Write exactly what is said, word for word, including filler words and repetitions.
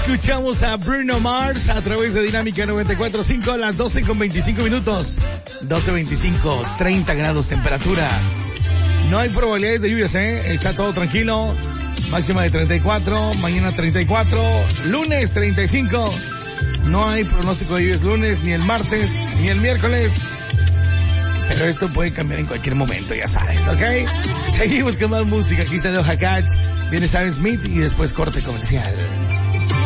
Escuchamos a Bruno Mars a través de Dinámica noventa y cuatro punto cinco a las doce con veinticinco minutos. doce veinticinco, treinta grados temperatura. No hay probabilidades de lluvias, ¿eh? Está todo tranquilo. Máxima de treinta y cuatro, mañana treinta y cuatro, lunes treinta y cinco. No hay pronóstico de lluvias lunes, ni el martes, ni el miércoles. Pero esto puede cambiar en cualquier momento, ya sabes, ¿ok? Seguimos con más música. Aquí está Doja Cat, viene Sam Smith y después corte comercial.